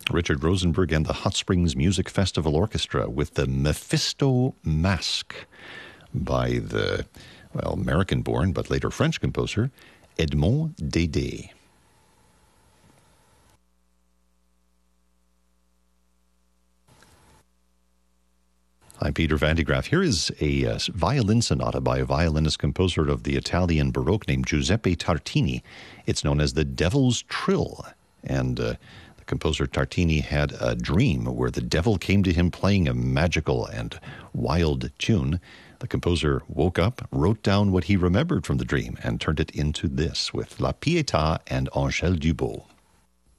Richard Rosenberg and the Hot Springs Music Festival Orchestra with the Mephisto Masque by the, American-born but later French composer Edmond Dédé. I'm Peter Van de Graaff. Here is a violin sonata by a violinist-composer of the Italian Baroque named Giuseppe Tartini. It's known as the Devil's Trill, and the composer Tartini had a dream where the devil came to him playing a magical and wild tune. The composer woke up, wrote down what he remembered from the dream, and turned it into this with La Pietà and Angèle Dubos.